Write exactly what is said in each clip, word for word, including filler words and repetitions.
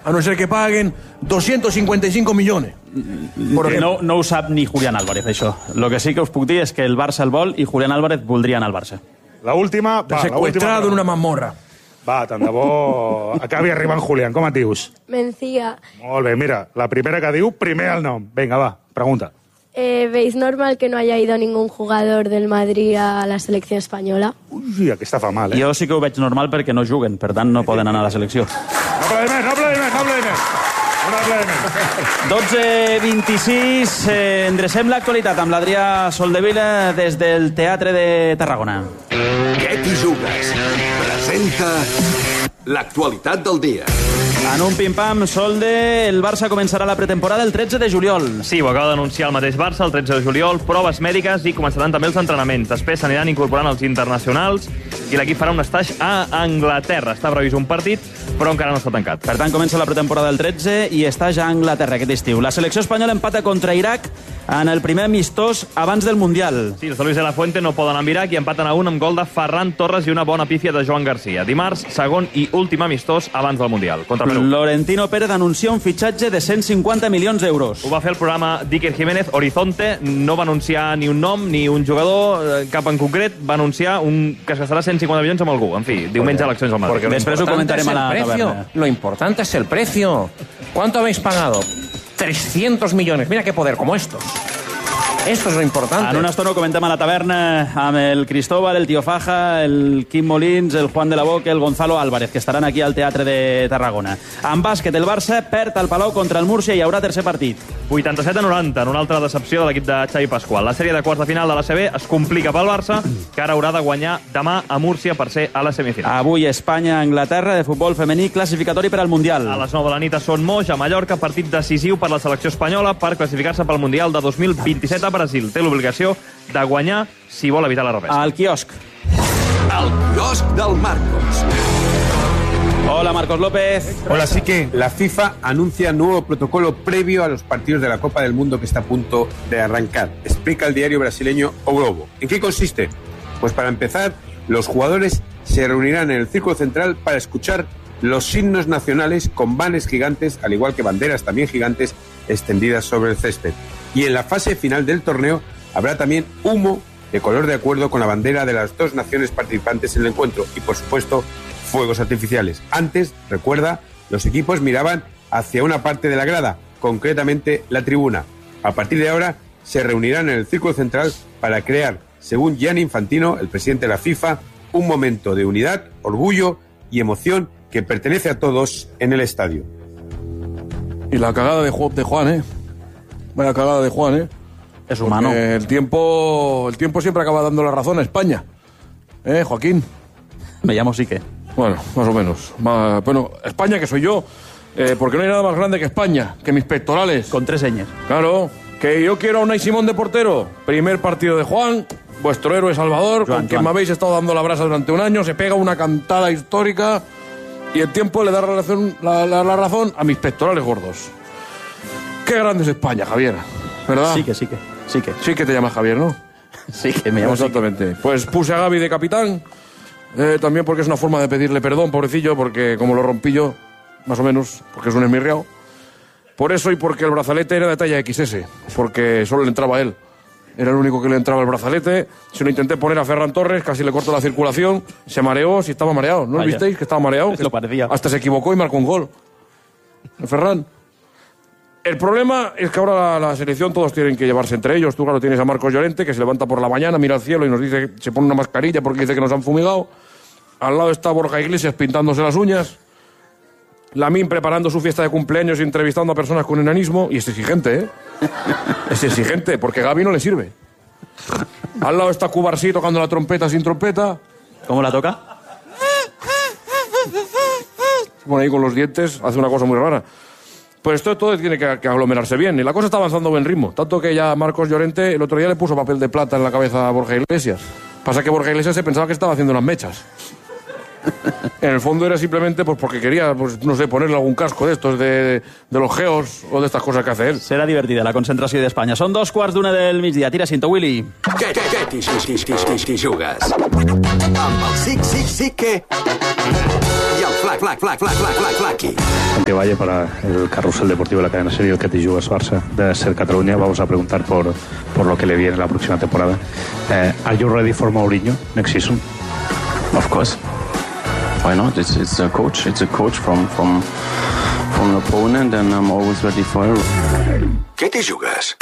a no ser que paguen doscientos cincuenta y cinco millones. Por no, no ho sap ni Julián Álvarez, això. Lo que sí que us puc dir és que el Barça el vol i Julián Álvarez voldria anar al Barça. La última... Va, secuestrado en una mazmorra. Va, tant de bo acabi arribant Julián. Com et dius? Mencía. Molt bé, mira, la primera que diu, primer el nom. Vinga, va, pregunta. Eh, ¿Veis normal que no haya ido ningún jugador del Madrid a la selección española? Ui, aquesta fa mal, eh? Jo sí que ho veig normal perquè no juguen, per tant no poden anar a la selecció. No aplaudiment, no aplaudiment, no aplaudiment. Un aplaudiment. dotze vint-i-sis, eh, endrecem l'actualitat amb l'Adrià Soldevila des del Teatre de Tarragona. Què t'hi jugues? Presenta l'actualitat del dia. En un pim-pam, Solde, el Barça començarà la pretemporada el tretze de juliol. Sí, ho acaba d'anunciar el mateix Barça el tretze de juliol, proves mèdiques i començaran també els entrenaments. Després s'aniran incorporant els internacionals i l'equip farà un estatge a Anglaterra. Està previst un partit, però encara no està tancat. Per tant, comença la pretemporada el tretze i estatge a Anglaterra aquest estiu. La selecció espanyola empata contra Iraq en el primer amistós abans del Mundial. Sí, els de Luis de la Fuente no poden amb Iraq i empaten a un amb gol de Ferran Torres i una bona pífia de Joan Garcia. Dimarts, segon i últim amistós abans del Mundial. Contra Perú. Laurentino Pérez anuncia un fitxatge de cent cinquanta milions d'euros. Ho va fer el programa d'Iker Jiménez, Horizonte. No va anunciar ni un nom ni un jugador cap en concret. Va anunciar un que es gastarà cent cinquanta milions amb algú. En fi, diumenge eleccions al Madrid. Després ho comentarem a la taverna. Lo importante es el precio. ¿Cuánto habéis pagado? trescientos millones. Mira qué poder, como estos. Esto es lo importante. En una estona ho comentem a la taverna amb el Cristóbal, el Tío Faja, el Quim Molins, el Juan de la Boca, el Gonzalo Álvarez, que estaran aquí al Teatre de Tarragona. En bàsquet, el Barça perd al Palau contra el Múrcia i hi haurà tercer partit. vuitanta-set a noranta, en una altra decepció de l'equip de Xavi Pasqual. La sèrie de quarts de final de l'A C B es complica pel Barça, que ara haurà de guanyar demà a Múrcia per ser a la semifinal. Avui Espanya-Anglaterra de futbol femení classificatori per al Mundial. A les nou de la nit a Son Moix, a Mallorca, partit decisiu per la selecció espanyola per classificar-se pel Mundial de dos mil vint-i-set a Brasil. Té l'obligació de guanyar si vol evitar la repesca. Al quiosc. El quiosc del Marcos. Hola, Marcos López. Hola, sí que la FIFA anuncia nuevo protocolo previo a los partidos de la Copa del Mundo que está a punto de arrancar. Explica el diario brasileño O Globo. ¿En qué consiste? Pues para empezar, los jugadores se reunirán en el círculo central para escuchar los himnos nacionales con vanes gigantes, al igual que banderas también gigantes, extendidas sobre el césped. Y en la fase final del torneo habrá también humo de color de acuerdo con la bandera de las dos naciones participantes en el encuentro y, por supuesto, fuegos artificiales. Antes, recuerda, los equipos miraban hacia una parte de la grada, concretamente la tribuna. A partir de ahora se reunirán en el círculo central para crear, según Gianni Infantino, el presidente de la FIFA, un momento de unidad, orgullo y emoción que pertenece a todos en el estadio. Y la cagada de, Ju- de Juan, ¿eh? Vaya cagada de Juan, ¿eh? Es humano. Porque el tiempo, el tiempo siempre acaba dando la razón a España. ¿Eh, Joaquín? Me llamo Sique. Bueno, más o menos. Ma- Bueno, España, que soy yo, eh, porque no hay nada más grande que España, que mis pectorales. Con tres señas. Claro, que yo quiero a Unai Simón de portero. Primer partido de Juan, vuestro héroe Salvador, Joan, con quien Joan. me habéis estado dando la brasa durante un año, se pega una cantada histórica y el tiempo le da la razón, la, la- la razón a mis pectorales gordos. Qué grande es España, Javier, ¿verdad? Sí que, sí que, sí que. Sí que te llamas Javier, ¿no? Sí que me llamo Sique. Exactamente. Pues puse a Gavi de capitán, eh, también porque es una forma de pedirle perdón, pobrecillo, porque como lo rompí yo, más o menos, porque es un esmirriao. Por eso y porque el brazalete era de talla equis ese, porque solo le entraba a él. Era el único que le entraba el brazalete. Se lo intenté poner a Ferran Torres, casi le cortó la circulación, se mareó, si estaba mareado. ¿No lo Vaya. visteis? Que estaba mareado. Lo parecía. Hasta se equivocó y marcó un gol. El Ferran. El problema es que ahora la, la selección todos tienen que llevarse entre ellos. Tú, claro, tienes a Marcos Llorente, que se levanta por la mañana, mira al cielo y nos dice, se pone una mascarilla porque dice que nos han fumigado. Al lado está Borja Iglesias pintándose las uñas. Lamín preparando su fiesta de cumpleaños y entrevistando a personas con enanismo. Y es exigente, ¿eh? Es exigente, porque Gavi no le sirve. Al lado está Cubarsí tocando la trompeta sin trompeta. ¿Cómo la toca? Se pone ahí con los dientes, hace una cosa muy rara. Pues esto todo tiene que, que aglomerarse bien. Y la cosa está avanzando a buen ritmo. Tanto que ya Marcos Llorente el otro día le puso papel de plata en la cabeza a Borja Iglesias. Pasa que Borja Iglesias se pensaba que estaba haciendo unas mechas. En el fondo era simplemente pues porque quería, pues no sé, ponerle algún casco de estos, de, de los geos o de estas cosas que hace él. Serà divertida la concentració d'Espanya. Són dos quarts d'una del migdia. Tira cinto, Willy. Què, què, què t'hi t'hi- t'hi- t'hi- t'hi jugues? Amb el Sic, Sic, Sic, què? I el Flash. flac, flac, flac, flac, flac, flac, flaqui. Santiago Valle para el Carrusel Deportivo de la cadena SER y el que te jugas Barça de SER Cataluña. Vamos a preguntar por, por lo que le viene la próxima temporada. Uh, are you ready for Mourinho next season? Of course. Why not? It's, it's a coach. It's a coach from, from, from an opponent and I'm always ready for it. Què t'hi jugues?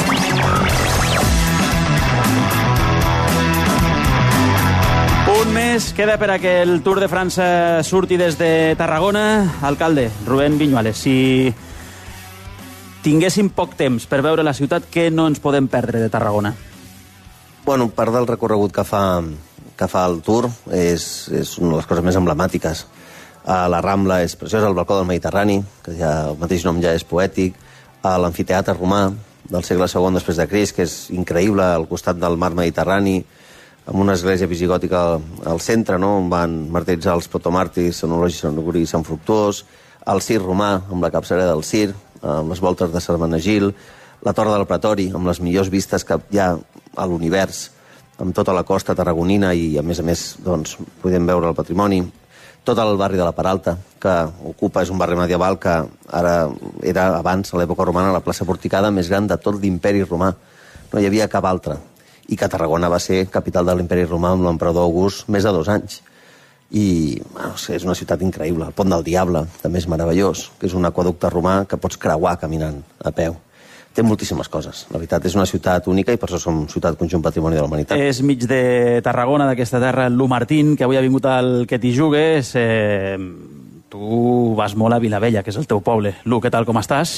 Un mes queda per a que el Tour de França surti des de Tarragona. Alcalde, Rubén Viñuales, si tinguéssim poc temps per veure la ciutat, què no ens podem perdre de Tarragona? Bueno, part del recorregut que fa, que fa el Tour és, és una de les coses més emblemàtiques. La Rambla és preciosa, el balcó del Mediterrani, que ja, el mateix nom ja és poètic, l'amfiteatre romà del segle segon després de Crist, que és increïble, al costat del mar Mediterrani, amb una església visigòtica al, al centre, no?, on van martiritzar els protomàrtirs, Sant Eulogi, Sant Auguri i Sant Fructuós, el Cir romà, amb la capçalera del Cir, amb les voltes de Sarmenegil, la Torre del Pretori, amb les millors vistes que hi ha a l'univers, amb tota la costa tarragonina i, a més a més, doncs, podem veure el patrimoni. Tot el barri de la Peralta, que ocupa, és un barri medieval que ara era abans, a l'època romana, la plaça porticada més gran de tot l'imperi romà. No hi havia cap altra. I que Tarragona va ser capital de l'imperi romà amb l'emperador August més de dos anys. I bueno, és una ciutat increïble. El Pont del Diable també és meravellós, que és un aqüeducte romà que pots creuar caminant a peu. Té moltíssimes coses. La veritat, és una ciutat única i per això som ciutat conjunt patrimoni de la humanitat. És mig de Tarragona, d'aquesta terra, Lu Martín, que avui ha vingut al Que t'hi jugues. Eh, tu vas molt a Vilavella, que és el teu poble. Lu, què tal, com estàs?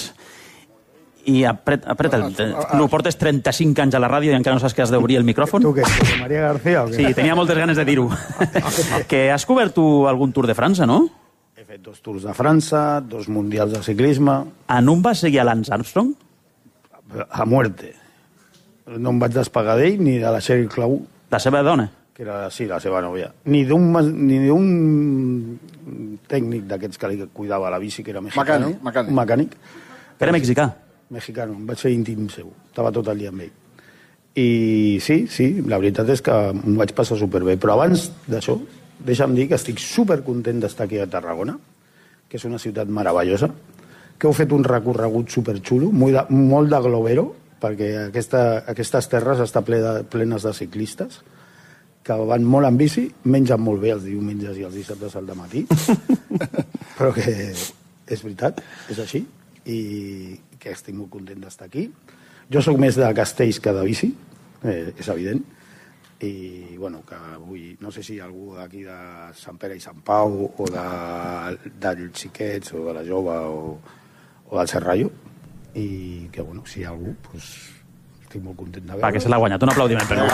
I apreta, apreta el... Lu, portes trenta-cinc anys a la ràdio i encara no saps que has d'obrir el micròfon? Tu què, Maria García o què? Sí, tenia moltes ganes de dir-ho. Que has cobert tu algun Tour de França, no? He fet dos Tours de França, dos mundials de ciclisme... En un vas seguir a Lance Armstrong? A muerte. No em vaig despegar d'ell ni de la Sheryl Crow. La seva dona? Que era, sí, la seva nòvia. Ni d'un ni d'un tècnic d'aquests que li cuidava la bici, que era mexicano. Mecànic, mecànic. Un mecànic. Que era mexicà? Mexicano, em vaig fer íntim seu. Estava tot el dia amb ell. I sí, sí, la veritat és que m'ho vaig passar superbé. Però abans d'això, deixa'm dir que estic supercontent d'estar aquí a Tarragona, que és una ciutat meravellosa, que heu fet un recorregut superxulo, molt de, molt de globero, perquè aquesta, aquestes terres estan ple de, plenes de ciclistes, que van molt en bici, mengen molt bé els diumenges i els dissabtes al dematí, però que és veritat, és així, i que estic molt content d'estar aquí. Jo sóc més de castells que de bici, eh, és evident, i bueno, que avui no sé si hi ha algú d'aquí de Sant Pere i Sant Pau o de, dels Xiquets o de la Jove o, o del Serrallo, i que bueno, si hi ha algú, doncs estic molt content de veure. Va, que se l'ha guanyat. Un aplaudiment per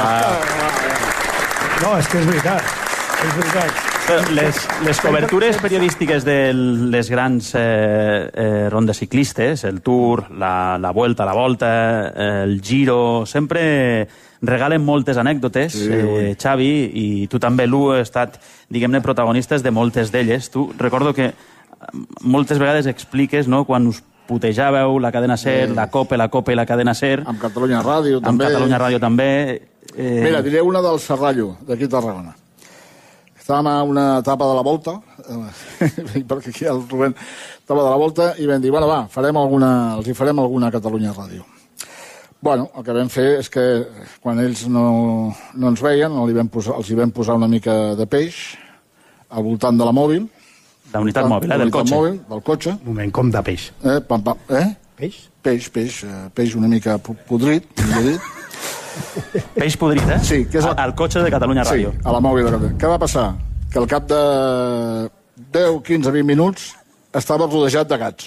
No, és que és veritat, és veritat. Les, les cobertures periodístiques de les grans eh, eh, rondes ciclistes, el Tour, la, la Vuelta, la Volta, eh, el Giro, sempre regalen moltes anècdotes, sí, eh, Xavi, i tu també, Lu, has estat, diguem-ne, protagonistes de moltes d'elles. Tu recordo que moltes vegades expliques, no?, quan us putejàveu la cadena SER, sí, la COPE, la COPE i la cadena SER. Amb Catalunya Ràdio, també. Amb Catalunya Ràdio, també. Eh... Mira, diré una del Serrallo, d'aquí a Tarragona. Estàvem a una etapa de la Volta, perquè aquí el Rubén etapa de la Volta, i vam dir, bueno, va, farem alguna, els hi farem alguna a Catalunya Ràdio. Bueno, el que vam fer és que quan ells no, no ens veien, els hi, vam posar, els hi vam posar una mica de peix al voltant de la mòbil. La unitat mòbil, eh, del cotxe. Mòbil, del cotxe. Un moment, com de peix? Eh, pam, pam, eh? Peix? Peix, peix, eh, peix una mica podrit, millor dit. Peix podrit, eh? Sí. Que és el... Al cotxe de Catalunya Ràdio. Sí, a la mòbil de Catalunya. Què va passar? Que al cap de deu, quinze, vint minuts estava rodejat de gats.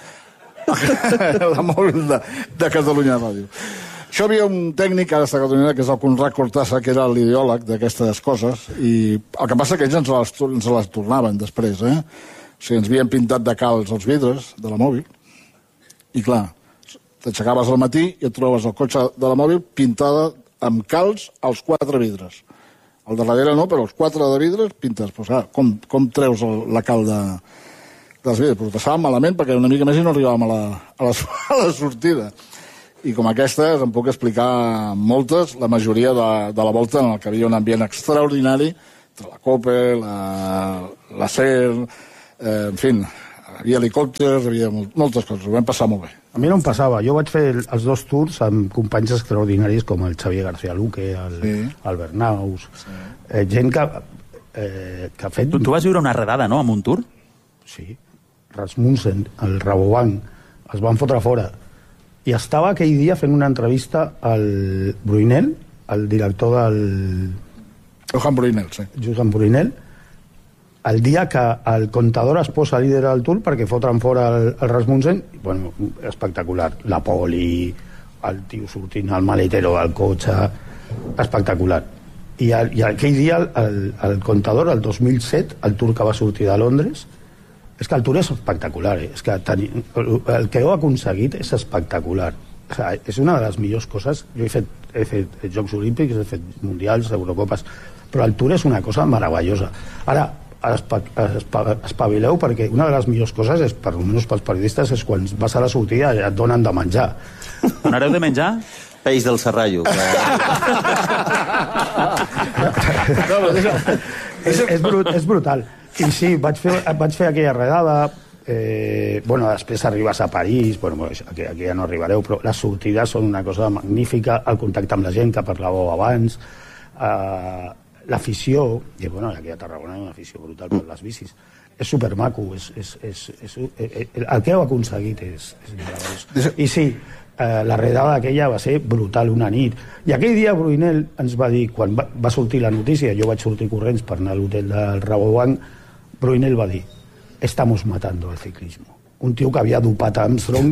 La mòbil de, de Catalunya Ràdio. Això havia un tècnic ara està a Catalunya, que és el Conrad Cortassa, que era l'ideòleg d'aquestes coses, i el que passa que ells ens les, ens les tornaven després, eh? O sigui, ens havien pintat de calç els vidres de la mòbil, i clar, t'aixecaves al matí i et trobes el cotxe de la mòbil pintada amb calç als quatre vidres. El de darrere no, però els quatre de vidres pintes. Pues, ah, com, com treus el, la cal de, dels vidres? Però passàvem malament perquè una mica més i no arribàvem a la, a la, a la sortida. I com aquestes em puc explicar moltes, la majoria de, de la Volta en el que havia un ambient extraordinari entre la COPE, la, la SER, Eh, en fi, hi havia helicòpters, hi havia moltes coses, ho vam passar molt bé. A mi no em passava. Jo vaig fer els dos tours amb companys extraordinaris com el Xavier García Luque, el sí. Albert Naus, sí. eh, gent que, eh, que ha fet... Tu, tu vas viure una redada, no?, amb un tour? Sí. Rasmussen, el Rabobanc, els van fotre fora. I estava aquell dia fent una entrevista al Bruinel, el director del... Johan Bruinel, sí. Johan Bruinel, el dia que el Contador es posa líder del Tour perquè fotran fora el, el Rasmussen, bueno, espectacular. La poli, el tio sortint al maletero del cotxe, espectacular. I, el, i aquell dia el, el Contador, el dos mil set, el Tour que va sortir de Londres, és que el Tour és espectacular, eh? És que teni, el que heu aconseguit és espectacular. O sigui, és una de les millors coses. Jo he fet, he fet Jocs Olímpics, he fet Mundials, Eurocopes, però el Tour és una cosa meravellosa. Ara, espa, espa, espavileu, perquè una de les millors coses és, per almenys pels periodistes, és quan vas a la sortida i et donen de menjar. Donareu de menjar? Peix del serrallo. és, és, brut, és brutal. I sí, vaig fer, vaig fer aquella redada, eh, bueno, després arribes a París, bueno, aquí, aquí ja no arribareu, però les sortides són una cosa magnífica, el contacte amb la gent que parlàveu abans, eh, l'afició, i bueno, aquí a Tarragona hi ha una afició brutal per les bicis, és supermaco, és, és, és, és, és, el que heu aconseguit és, és meravellós. I sí, eh, la redada aquella va ser brutal una nit. I aquell dia Bruinel ens va dir, quan va, va sortir la notícia, jo vaig sortir corrents per anar a l'hotel del Rabobanc, Bruinel va dir, estamos matando el ciclismo. Un tio que havia dopat a Armstrong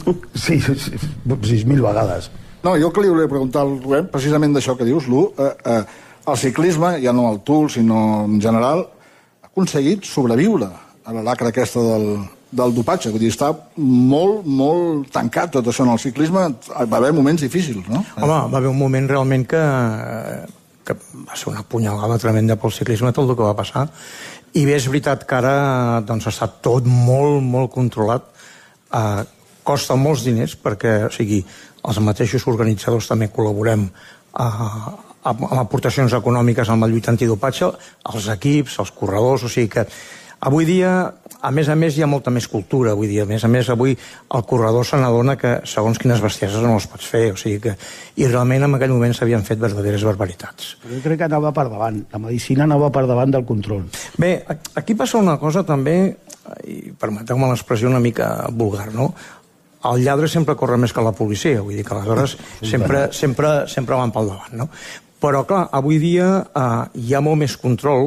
sis mil vegades. No, jo el que li volia preguntar al Rubén, precisament d'això que dius, Lu, eh, eh, el ciclisme, ja no el Tour, sinó en general, ha aconseguit sobreviure a la lacra aquesta del, del dopatge. Vull dir, està molt, molt tancat tot això en el ciclisme. Va haver moments difícils, no? Home, va haver un moment realment que, que va ser una punyalada tremenda pel ciclisme, tot el que va passar. I bé, és veritat que ara doncs, està tot molt, molt controlat. Eh, costa molts diners, perquè, o sigui, els mateixos organitzadors també col·laborem eh, amb aportacions econòmiques amb la lluita antidopatge, els equips, els corredors, o sigui que avui dia, a més a més, hi ha molta més cultura, avui dia. A més a més, avui el corredor se n'adona que segons quines bestieses no les pots fer, o sigui que... I realment en aquell moment s'havien fet verdaderes barbaritats. Però jo crec que anava per davant, la medicina anava per davant del control. Bé, aquí passa una cosa també, i permeteu-me l'expressió una mica vulgar, no? El lladre sempre corre més que la policia, vull dir que aleshores sempre, sempre, sempre van pel davant, no? Però, clar, avui dia eh, hi ha molt més control,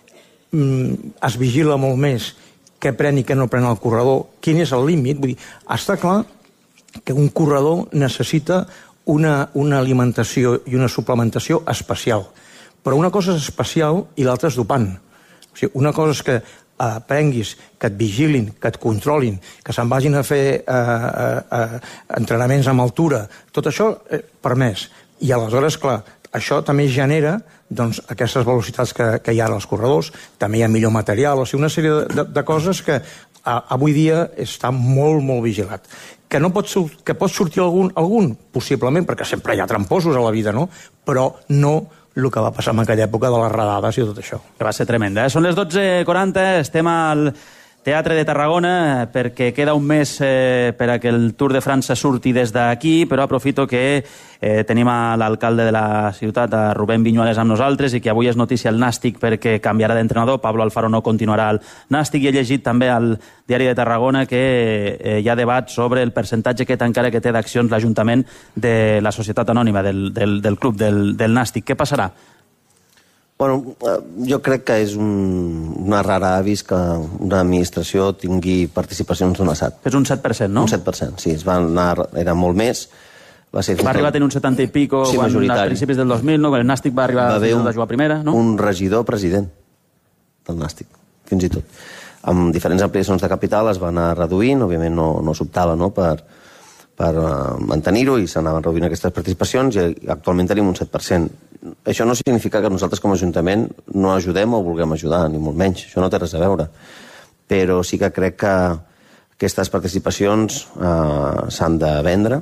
mm, es vigila molt més què pren i què no pren el corredor, quin és el límit. Vull dir, està clar que un corredor necessita una, una alimentació i una suplementació especial. Però una cosa és especial i l'altra és dopant. O sigui, una cosa és que aprenguis, que et vigilin, que et controlin, que se'n vagin a fer eh, eh, entrenaments amb altura. Tot això eh, permès. I aleshores, clar, això també genera doncs, aquestes velocitats que, que hi ha als corredors, també hi ha millor material, o sigui, una sèrie de, de, de coses que a, avui dia està molt, molt vigilat. Que, no pot, que pot sortir algun, algun, possiblement, perquè sempre hi ha tramposos a la vida, no? Però no el que va passar en aquella època de les redades i tot això. Que va ser tremenda. Eh? Són les dotze quaranta, estem al Teatre de Tarragona perquè queda un mes eh, per a que el Tour de França surti des d'aquí, però aprofito que eh, tenim a l'alcalde de la ciutat, a Rubén Viñuales, amb nosaltres, i que avui és notícia el Nàstic perquè canviarà d'entrenador. Pablo Alfaro no continuarà al Nàstic, i he llegit també al Diari de Tarragona que eh, hi ha debat sobre el percentatge que encara que té d'accions l'Ajuntament de la Societat Anònima del, del, del club del, del Nàstic. Què passarà? Bueno, jo crec que és un, una rara avis que una administració tingui participacions d'un set. És un set per cent, no? Un set per cent, sí. Es va anar, era molt més. Va, ser va arribar a tenir un setanta i pico sí, quan, a principis del dos mil, no? Quan el Nàstic va arribar va a jugar primera, no? Un regidor president del Nàstic, fins i tot. Amb diferents ampliacions de capital es va anar reduint, òbviament no, no s'optava, no?, per, per uh, mantenir-ho, i s'anaven reduint aquestes participacions, i actualment tenim un set per cent. Això no significa que nosaltres com a Ajuntament no ajudem o vulguem ajudar, ni molt menys. Això no té res a veure. Però sí que crec que aquestes participacions eh, s'han de vendre,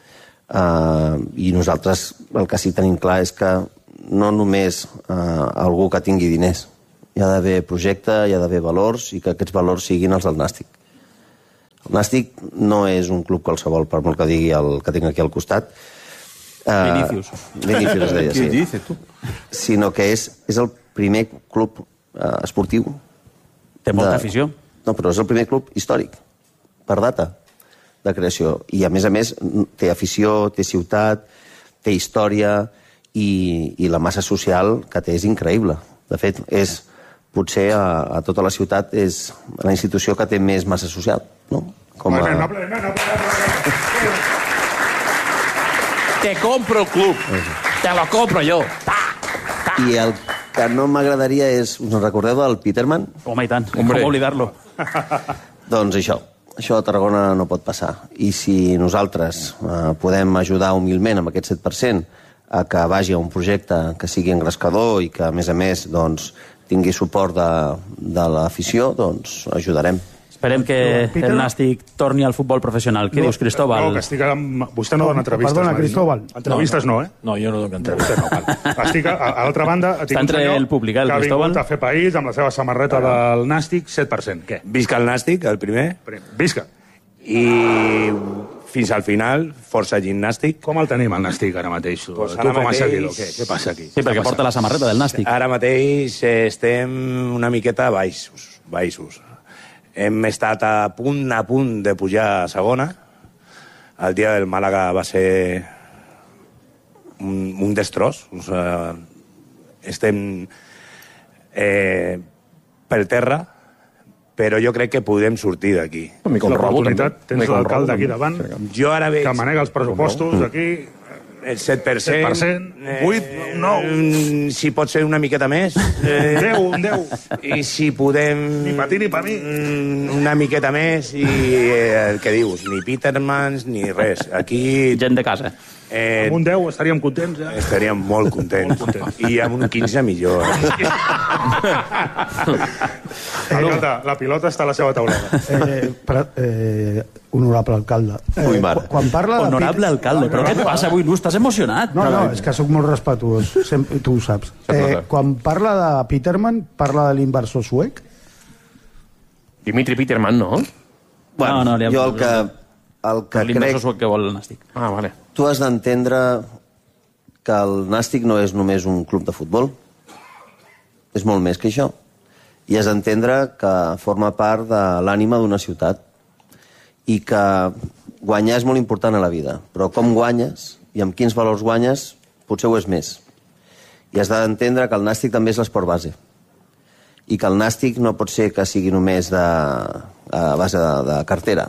eh, i nosaltres el que sí tenim clar és que no només eh, algú que tingui diners hi ha d'haver projecte, hi ha d'haver valors i que aquests valors siguin els del Nàstic. El Nàstic no és un club qualsevol, per molt que digui el que tinc aquí al costat. Vinicius. Uh, Vinicius es deia, sí. Què dices, tu? Sinó que és, és el primer club uh, esportiu. Té molta de... afició. No, però és el primer club històric, per data de creació. I, a més a més, té afició, té ciutat, té història i, i la massa social que té és increïble. De fet, és... potser a, a tota la ciutat és la institució que té més massa social, no? Com a... Te compro el club. Te lo compro yo. I el que no m'agradaria és... Us en recordeu del Peterman? Home, i tant. Com oblidar-lo? Doncs això. Això a Tarragona no pot passar. I si nosaltres eh, podem ajudar humilment amb aquest set per cent a que vagi a un projecte que sigui engrescador i que, a més a més, doncs, tingui suport de, de l'afició, doncs ajudarem. Esperem que el Nàstic torni al futbol professional. Què no, dius, Cristóbal? No, que estic amb... Vostè no dona entrevistes. Perdona, Cristóbal. Entrevistes no, eh? No, jo no dono entrevistes. No, val. Estic, a, a l'altra banda, estic un senyor el públic, el que ha Cristóbal. vingut a fer país amb la seva samarreta del Nàstic, set per cent. Què? Visca el Nàstic, el primer. Visca. I fins al final, força gimnàstic. Com el tenim, el Nàstic, ara mateix? Pues tu com a mateix... seguidor, què? Què passa aquí? Sí, perquè porta la samarreta del Nàstic. Ara mateix estem una miqueta baixos. baixos. Hem estat a punt, a punt de pujar a segona. El dia del Màlaga va ser un, un destroç. O sea, estem eh, per terra, però jo crec que podem sortir d'aquí. L'oportunitat, tens l'alcalde aquí davant, jo ara veig... que manega els pressupostos aquí... El set per cent. set per cent, vuit, nou. Eh, si pot ser una miqueta més. Eh, deu, un deu. I si podem... Ni pa ti ni pa mi. Una miqueta més i eh, el que dius, ni Petermans ni res. Aquí... Gent de casa. Eh, amb un deu estaríem contents, ja. Estaríem molt contents. Molt contents. I amb un quinze millor. Escolta, la pilota està a la seva taulada. Eh, per, eh, honorable alcalde. Eh, Ui, mare. Quan parla de Honorable Peter... alcalde, però què et passa avui? No, estàs emocionat. No, no, és que sóc molt respetuós, sempre, tu ho saps. Eh, quan parla de Peterman, parla de l'inversor suec? Dimitri Peterman, no? Bueno, no, no, li jo el que, el que l'inversor crec... suec que vol el Nàstic. Ah, vale. Tu has d'entendre que el Nàstic no és només un club de futbol. És molt més que això. I has d'entendre que forma part de l'ànima d'una ciutat i que guanyar és molt important a la vida, però com guanyes i amb quins valors guanyes potser ho és més. I has d'entendre que el Nàstic també és l'esport base i que el Nàstic no pot ser que sigui només de, a base de, de cartera,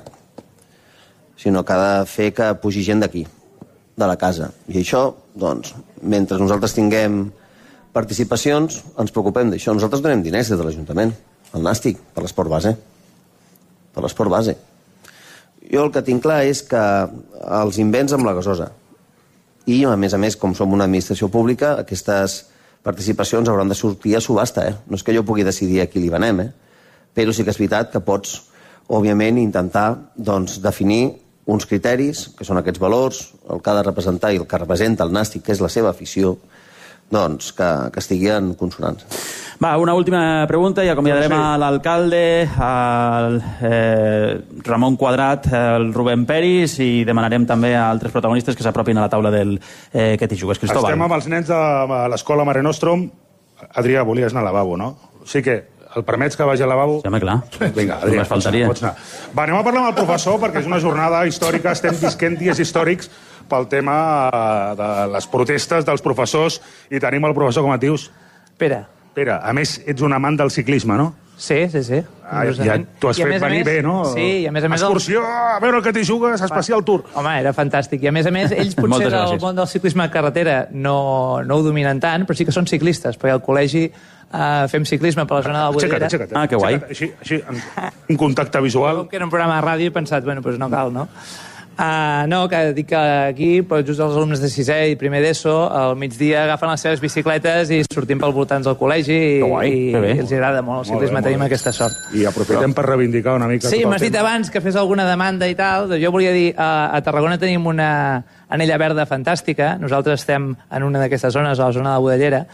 sinó que ha de fer que pugi gent d'aquí, de la casa. I això, doncs, mentre nosaltres tinguem participacions, ens preocupem d'això. Nosaltres donem diners des de l'Ajuntament, al Nàstic, per l'esport base. Per l'esport base. Jo el que tinc clar és que els invents amb la gasosa. I, a més a més, com som una administració pública, aquestes participacions hauran de sortir a subhasta, eh? No és que jo pugui decidir a qui li venem, eh? Però sí que és veritat que pots, òbviament, intentar doncs, definir uns criteris, que són aquests valors, el que ha de representar i el que representa el Nàstic, que és la seva afició, doncs, que, que estiguen consonants. Va, una última pregunta i acomiadarem a l'alcalde, al eh, Ramon Quadrat, el Rubén Peris i demanarem també a altres protagonistes que s'apropin a la taula del eh, Que t'hi jugues. Cristóbal. Estem amb els nens de l'escola Mare Nostrum. Adrià, volies anar al lavabo, no? Sí que el permets que vagi al lavabo? Sí, home, clar. Vinga, Adrià, només faltaria. pots anar. Va, anem a parlar amb el professor, perquè és una jornada històrica, estem visquent dies històrics pel tema de les protestes dels professors, i tenim el professor, com et dius? Pere. Pere, a més, ets un amant del ciclisme, no? Sí, sí, sí. Ah, ja t'ho has fet venir bé, no? Sí, i a més a més... Excursió, a veure que t'hi jugues, especial tour. Home, era fantàstic. I a més a més, ells potser del món del ciclisme de carretera no, no ho dominen tant, però sí que són ciclistes, perquè al col·legi uh, fem ciclisme per la zona de la Bodellera. Aixeca't, aixeca't. Ah, que guai. Així, així, un contacte visual. Com que era un programa de ràdio, he pensat, bueno, doncs no cal, no? Uh, no, que dic que aquí, just els alumnes de sisè i primer d'ESO, al migdia agafen les seves bicicletes i sortim pel voltants del col·legi i, i, i els agrada molt el ciclisme, molt bé, tenim aquesta sort. I aprofitem per reivindicar una mica... Sí, m'has dit abans que fes alguna demanda i tal. Jo volia dir, a, a Tarragona tenim una anella verda fantàstica, nosaltres estem en una d'aquestes zones, a la zona de la Bodellera,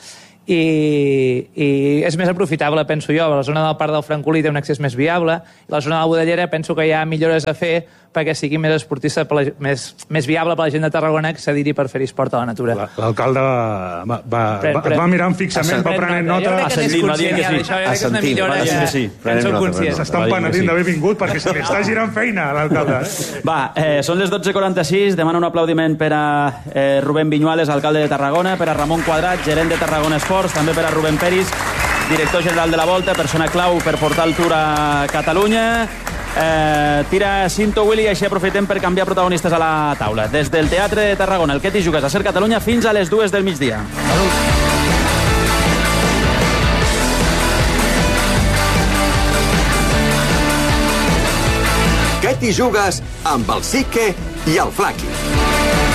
i, i és més aprofitable, penso jo. La zona del Parc del Francolí té un accés més viable, i la zona de la Budellera penso que hi ha millores a fer perquè sigui més esportista, per la, més, més viable per la gent de Tarragona accedir-hi per fer esport a la natura. L'alcalde va, va, va, va mirant fixament, va prenent nota... Assentim, va dient que sí. Assentim, va dient que sí. S'estan penedint d'haver vingut perquè se li està girant feina a l'alcalde. Va, eh, són les dotze quaranta-sis, demano un aplaudiment per a eh, Rubén Viñuales, alcalde de Tarragona, per a Ramon Quadrat, gerent de Tarragona Esports, també per a Rubén Peris, director general de la Volta, persona clau per portar el Tour a Catalunya. Eh, tira Cinto Willy i així aprofitem per canviar protagonistes a la taula. Des del Teatre de Tarragona, el Què t'hi jugues a Ser Catalunya fins a les dues del migdia. Què t'hi jugues amb el Sique i el Flaqui.